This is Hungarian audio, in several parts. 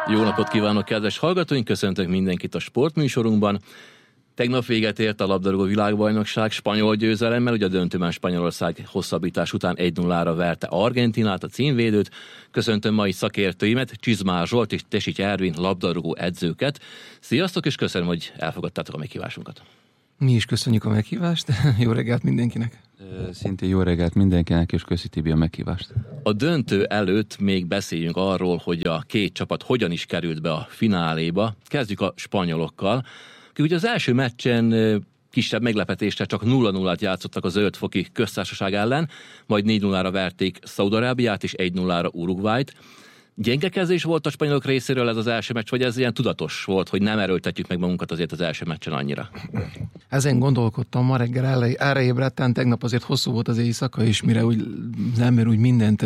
Jó napot kívánok, kedves hallgatóink! Köszöntök mindenkit a sportműsorunkban. Tegnap véget ért a labdarúgó világbajnokság spanyol győzelemmel, ugye a döntőben Spanyolország hosszabbítás után 1-0-ra verte Argentinát, a címvédőt. Köszöntöm mai szakértőimet, Csizmár Zsolt és Tesics Ervin labdarúgó edzőket. Sziasztok, és köszönöm, hogy elfogadtátok a meghívásunkat. Mi is köszönjük a meghívást. Jó reggelt mindenkinek! Szintén jó reggelt mindenkinek, és köszi Tibi a meghívást. A döntő előtt még beszéljünk arról, hogy a két csapat hogyan is került be a fináléba. Kezdjük a spanyolokkal. Ugye az első meccsen kisebb meglepetésre csak 0-0-t játszottak a Zöld-foki Köztársaság ellen, majd 4-0-ra verték Szaúd-Arábiát és 1-0-ra Uruguayt. Gyenge kezdés volt a spanyolok részéről ez az első meccs, vagy ez ilyen tudatos volt, hogy nem erőltetjük meg magunkat azért az első meccsen annyira? Ezen gondolkodtam ma reggel, erre ébredtem, tegnap azért hosszú volt az éjszaka, és mire az ember úgy mindent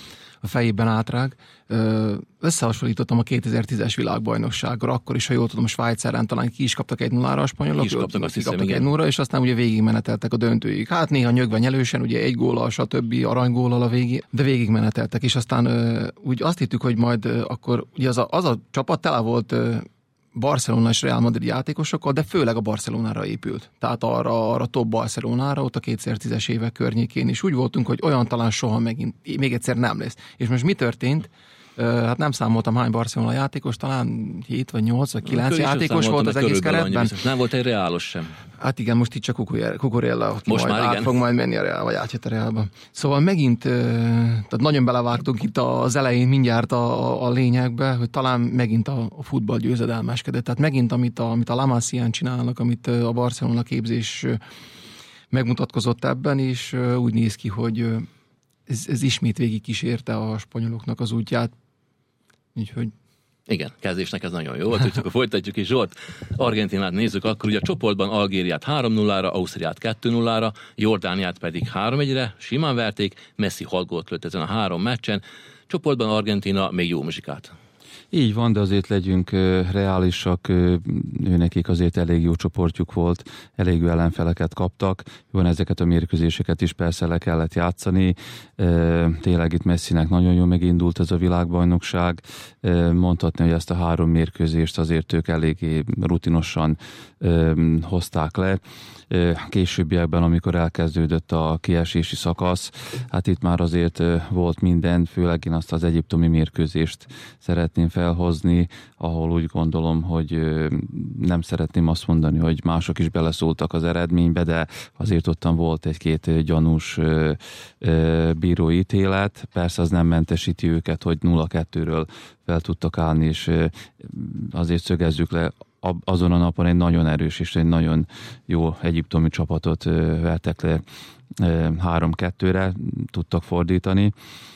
a fejében átrág. Összehasonlítottam a 2010-es világbajnokságra, akkor is, ha jól tudom, a Svájc ellen talán ki is kaptak 1-0-ra a spanyolok, ki is kaptak 1-0-ra, és aztán ugye végigmeneteltek a döntőig. Hát néha nyögve nyelősen, ugye egy góllal, stb. Aranygóllal a végén, de végigmeneteltek, és aztán úgy azt hittük, hogy majd akkor ugye az a csapat tele volt Barcelona és Real Madrid játékosokkal, de főleg a Barcelonára épült. Tehát arra top Barcelonára, ott a 2010-es évek környékén is úgy voltunk, hogy olyan talán soha még egyszer nem lesz. És most mi történt? Hát nem számoltam hány Barcelona játékos, talán 7 vagy 8 vagy 9 játékos volt az egész keretben. Nem volt egy Reálos sem. Hát igen, most itt csak Cucurella, most majd már igen. Fog majd menni a Real, vagy átjött a Realba. Szóval megint, tehát nagyon belevágtunk itt az elején mindjárt a lényegbe, hogy talán megint a futball győzedelmeskedett. Tehát megint, amit a La Masia-n csinálnak, amit a Barcelona képzés megmutatkozott ebben, és úgy néz ki, hogy ez ismét végig kísérte a spanyoloknak az útját. Úgyhogy igen, kezdésnek ez nagyon jó volt, hogy akkor folytatjuk is. Zsolt, Argentinát nézzük, akkor ugye a csoportban Algériát 3-0-ra, Ausztriát 2-0-ra, Jordániát pedig 3-1-re, simán verték, Messi 6 gólt lőtt ezen a 3 meccsen, csoportban Argentina még jó muzsikát. Így van, de azért legyünk reálisak, őnekik azért elég jó csoportjuk volt, elég jó ellenfeleket kaptak, jóan ezeket a mérkőzéseket is persze le kellett játszani, tényleg itt Messinek nagyon jól megindult ez a világbajnokság, mondhatni, hogy ezt a 3 mérkőzést azért ők eléggé rutinosan hozták le. Későbbiekben, amikor elkezdődött a kiesési szakasz, hát itt már azért volt minden, főleg én azt az egyiptomi mérkőzést szeretném felhozni, ahol úgy gondolom, hogy nem szeretném azt mondani, hogy mások is beleszóltak az eredménybe, de azért ottan volt egy-két gyanús bírói ítélet. Persze az nem mentesíti őket, hogy 0-2-ről fel tudtak állni, és azért szögezzük le, azon a napon egy nagyon erős és egy nagyon jó egyiptomi csapatot vertek le, 3-2-re tudtak fordítani,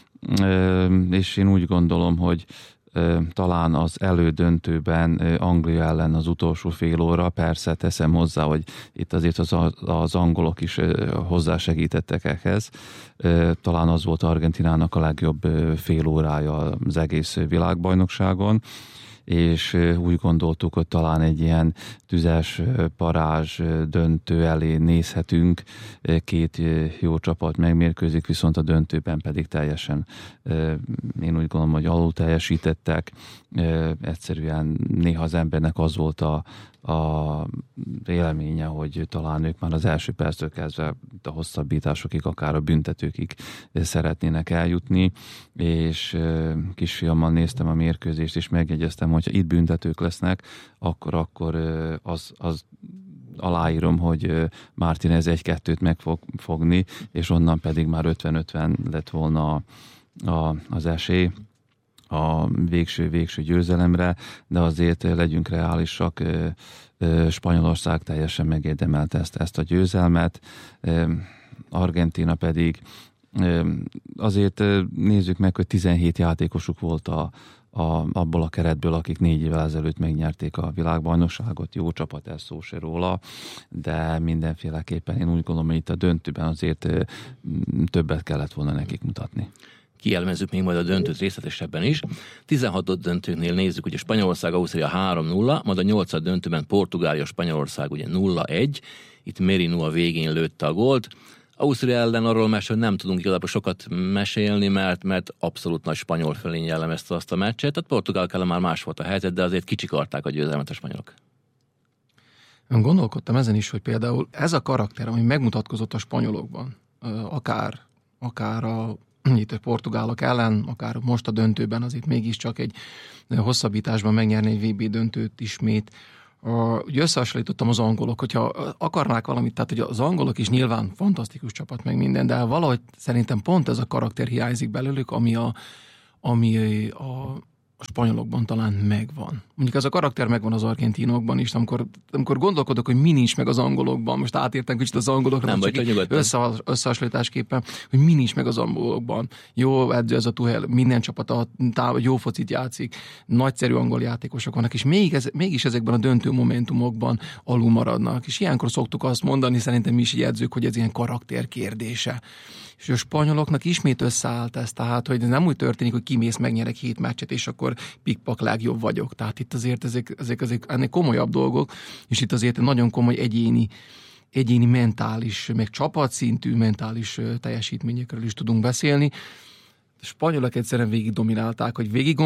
és én úgy gondolom, hogy talán az elődöntőben Anglia ellen az utolsó fél óra, persze teszem hozzá, hogy itt azért az angolok is hozzásegítettek ehhez. Talán az volt Argentinának a legjobb fél órája az egész világbajnokságon, és úgy gondoltuk, hogy talán egy ilyen tüzes parázs döntő elé nézhetünk, 2 jó csapat megmérkőzik, viszont a döntőben pedig teljesen, én úgy gondolom, hogy alul teljesítettek, egyszerűen néha az embernek az volt a élménye, hogy talán ők már az első perctől kezdve a hosszabbításokig, akár a büntetőkig szeretnének eljutni, és kisfiammal néztem a mérkőzést, és megjegyeztem, hogyha itt büntetők lesznek, akkor az aláírom, hogy Martínez 1-2-t meg fog fogni, és onnan pedig már 50-50 lett volna az esély a végső győzelemre, de azért legyünk reálisak, Spanyolország teljesen megérdemelte ezt a győzelmet, Argentína pedig azért nézzük meg, hogy 17 játékosuk volt abból a keretből, akik 4 évvel ezelőtt megnyerték a világbajnokságot, jó csapat, ez szó se róla, de mindenféleképpen én úgy gondolom, hogy itt a döntőben azért többet kellett volna nekik mutatni. Kielmezzük még majd a döntőt részletesebben is. 16. döntőnél nézzük, ugye Spanyolország, Ausztria 3-0, majd a 8. döntőben Portugália, Spanyolország ugye 0-1. Itt Merino a végén lőtte a gólt. Ausztria ellen arról mesélni nem tudunk igazából sokat mesélni, mert abszolút nagy spanyol fölény jellemezte azt a meccset. Tehát Portugál ellen már más volt a helyzet, de azért kicsikarták a győzelmet a spanyolok. Gondolkodtam ezen is, hogy például ez a karakter, ami megmutatkozott a spanyolokban, akár itt a portugálok ellen, akár most a döntőben, azért mégiscsak egy hosszabbításban megnyerni egy VB döntőt ismét. Ugye összehasonlítottam az angolok, hogyha akarnák valamit, tehát hogy az angolok is nyilván fantasztikus csapat meg minden, de valahogy szerintem pont ez a karakter hiányzik belőlük, ami a spanyolokban talán megvan. Mondjuk ez a karakter megvan az argentinokban is, amikor gondolkodok, hogy mi nincs meg az angolokban, most átértem kicsit az angolokra, nem csak összehasonlításképpen, hogy mi nincs meg az angolokban. Jó edző ez a Tuchel, minden csapata jó focit játszik, nagyszerű angol játékosok vannak, és mégis ezekben a döntő momentumokban alul maradnak. És ilyenkor szoktuk azt mondani, szerintem mi is így edzők, hogy ez ilyen karakter kérdése. És a spanyoloknak ismét összeállt ez, tehát, hogy nem úgy történik, hogy kimész, megnyerek 7 meccset, és akkor pikpak legjobb vagyok. Tehát itt azért ezek ennek komolyabb dolgok, és itt azért nagyon komoly egyéni mentális, meg csapatszintű mentális teljesítményekről is tudunk beszélni. A spanyolok egyszerűen végig dominálták.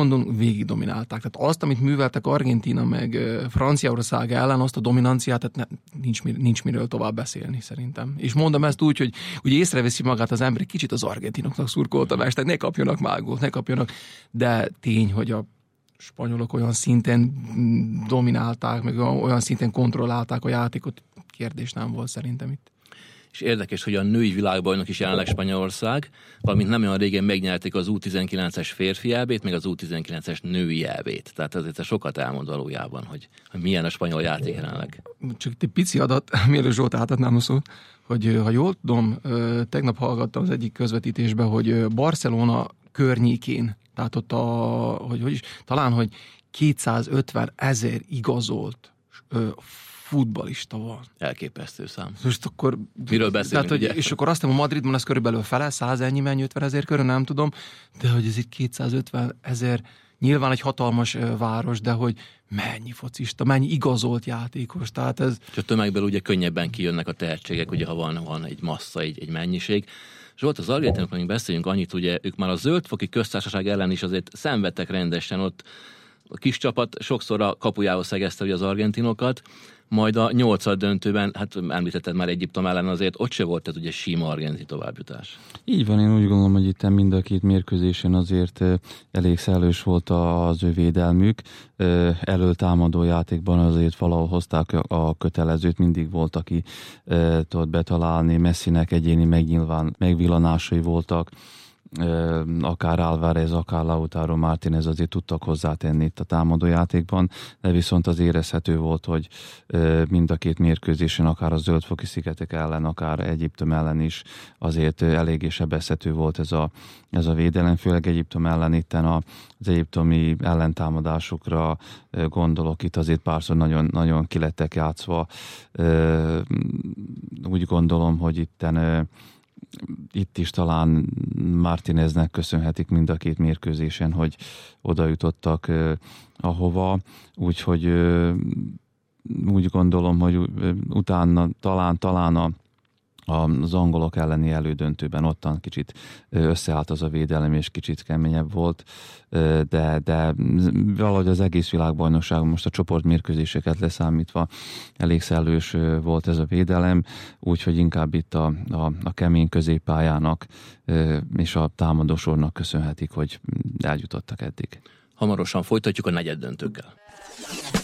Tehát azt, amit műveltek Argentína meg Franciaország ellen, azt a dominanciát, tehát nincs miről tovább beszélni szerintem. És mondom ezt úgy, hogy ugye észreveszi magát az ember, kicsit az argentinoknak szurkoltam, tehát ne kapjanak már gólt, ne kapjanak, de tény, hogy a spanyolok olyan szinten dominálták, meg olyan szinten kontrollálták a játékot, kérdés nem volt szerintem itt. És érdekes, hogy a női világbajnok is jelenleg Spanyolország, valamint nem olyan régen megnyerték az U19-es férfi EB-t, meg az U19-es női EB-t. Tehát azért sokat elmond valójában, hogy milyen a spanyol játék jelenleg. Csak egy pici adat, mielőtt Zsolt átadnám a szót, hogy ha jól tudom, tegnap hallgattam az egyik közvetítésben, hogy Barcelona környékén, tehát ott talán, hogy 250 000 igazolt futballista van. Elképesztő szám. Most akkor... Miről beszélünk, tehát, hogy, és akkor azt mondom, Madridban ez körülbelül fele, 100 ennyi, 50 000 körül, nem tudom, de hogy ez itt 250 000, nyilván egy hatalmas város, de hogy mennyi focista, mennyi igazolt játékos, tehát ez... És a tömegből ugye könnyebben kijönnek a tehetségek, ugye ha van egy massza, egy mennyiség. Zsolt, az argentinokról még beszéljünk annyit, ugye ők már a Zöldfoki Köztársaság ellen is azért szenvedtek rendesen, ott a kis csapat sokszor a kapujához szegezte ugye az argentinokat, majd a 8. döntőben, hát említetted már Egyiptom ellen, azért ott se volt ez ugye sima argentin továbbjutás. Így van, én úgy gondolom, hogy itt mind a két mérkőzésen azért elég szellős volt az ő védelmük. Előtámadó játékban azért valahol hozták a kötelezőt, mindig volt, aki tudott betalálni, Messinek egyéni megvillanásai voltak, akár Álvarez, akár Lautaro Martínez azért tudtak hozzátenni itt a támadójátékban, de viszont az érezhető volt, hogy mind a két mérkőzésen, akár a Zöldfoki szigetek ellen, akár Egyiptom ellen is azért eléggé sebezhető volt ez a védelem, főleg Egyiptom ellen itten az egyiptomi ellentámadásokra gondolok, itt azért párszor nagyon, nagyon kilettek játszva. Úgy gondolom, hogy itt is talán Martíneznek köszönhetik mind a két mérkőzésen, hogy oda jutottak ahova, úgyhogy úgy gondolom, hogy utána talán az angolok elleni elődöntőben ottan kicsit összeállt az a védelem, és kicsit keményebb volt, de valahogy az egész világbajnokságon most a csoportmérkőzéseket leszámítva elég szellős volt ez a védelem, úgyhogy inkább itt a kemény középpályának és a támadósornak köszönhetik, hogy eljutottak eddig. Hamarosan folytatjuk a negyeddöntőkkel.